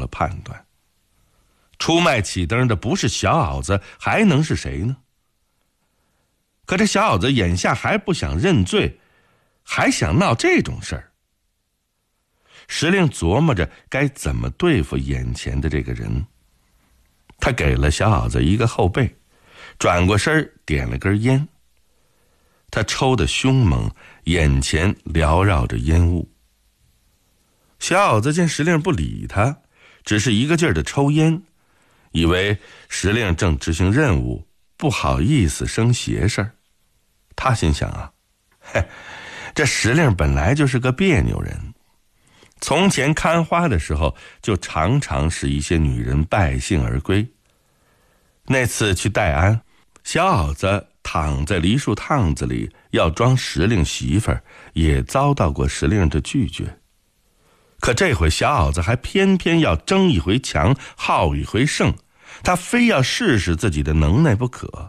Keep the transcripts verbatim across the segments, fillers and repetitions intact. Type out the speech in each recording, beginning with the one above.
了判断。出卖启灯的不是小袄子，还能是谁呢？可这小袄子眼下还不想认罪，还想闹这种事儿。石令琢磨着该怎么对付眼前的这个人。他给了小袄子一个后背，转过身点了根烟。他抽得凶猛，眼前缭绕着烟雾。小袄子见石令不理他，只是一个劲儿地抽烟，以为石令正执行任务，不好意思生邪事儿。他心想啊，嘿，这石令本来就是个别扭人，从前看花的时候就常常使一些女人败兴而归。那次去戴安，小袄子躺在梨树趟子里要装石令媳妇儿，也遭到过石令的拒绝。可这回小袄子还偏偏要争一回强，好一回胜，他非要试试自己的能耐不可。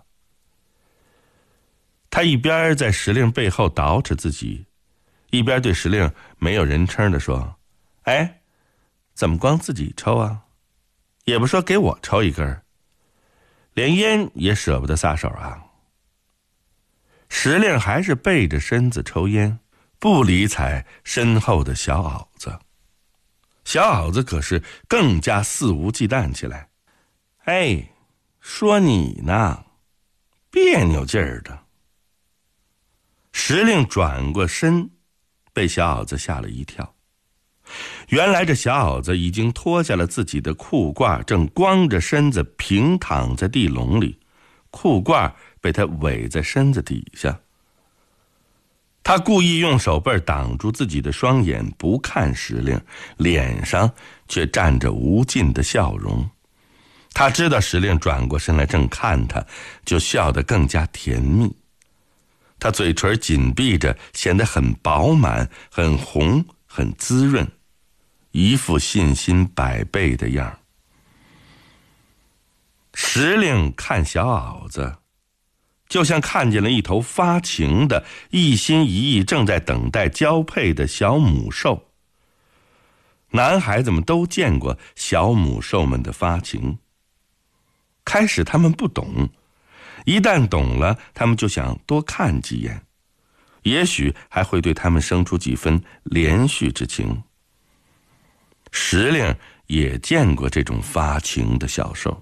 他一边在石令背后捯饬自己，一边对石令没有人称地说：哎，怎么光自己抽啊？也不说给我抽一根，连烟也舍不得撒手啊。石令还是背着身子抽烟，不理睬身后的小袄子。小袄子可是更加肆无忌惮起来。哎，说你呢，别扭劲儿的。石令转过身，被小袄子吓了一跳。原来这小袄子已经脱下了自己的裤褂，正光着身子平躺在地笼里，裤褂被他围在身子底下。他故意用手背挡住自己的双眼，不看石令，脸上却站着无尽的笑容。他知道石令转过身来正看他，就笑得更加甜蜜。他嘴唇紧闭着，显得很饱满，很红，很滋润，一副信心百倍的样儿。石令看小袄子，就像看见了一头发情的、一心一意正在等待交配的小母兽。男孩子们都见过小母兽们的发情，开始他们不懂，一旦懂了，他们就想多看几眼，也许还会对他们生出几分怜恤之情。石令也见过这种发情的小兽。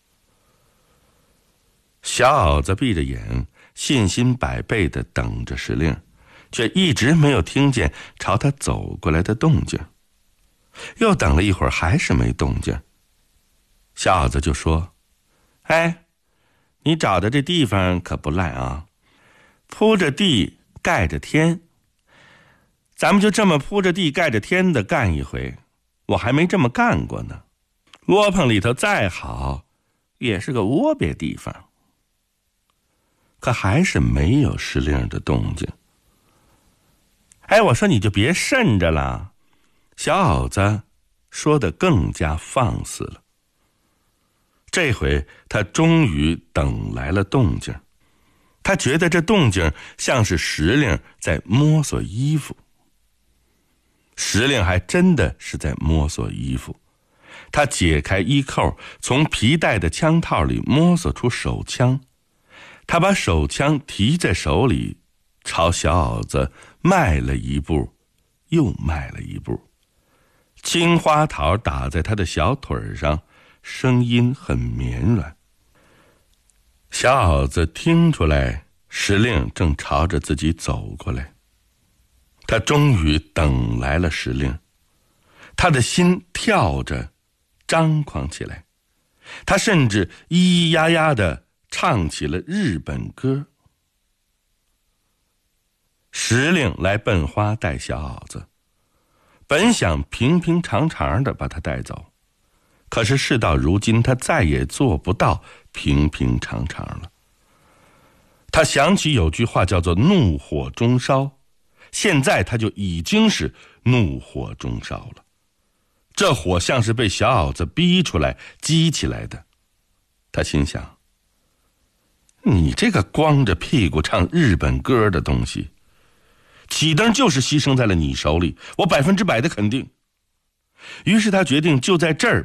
小袄子闭着眼，信心百倍地等着石令，却一直没有听见朝他走过来的动静。又等了一会儿，还是没动静。小袄子就说：哎，你找的这地方可不赖啊，铺着地盖着天，咱们就这么铺着地盖着天的干一回，我还没这么干过呢。窝棚里头再好，也是个窝别地方。可还是没有石令的动静。哎，我说你就别慎着了。小袄子说得更加放肆了。这回他终于等来了动静。他觉得这动静像是石令在摸索衣服。石令还真的是在摸索衣服。他解开衣扣，从皮带的枪套里摸索出手枪。他把手枪提在手里，朝小袄子迈了一步，又迈了一步。青花桃打在他的小腿上，声音很绵软。小袄子听出来石令正朝着自己走过来。他终于等来了石令，他的心跳着张狂起来，他甚至咿咿呀呀地唱起了日本歌。石令来奔花带小袄子，本想平平常常地把他带走，可是事到如今，他再也做不到平平常常了。他想起有句话叫做怒火中烧，现在他就已经是怒火中烧了。这火像是被小袄子逼出来激起来的。他心想，你这个光着屁股唱日本歌的东西，启灯就是牺牲在了你手里，我百分之百的肯定。于是他决定就在这儿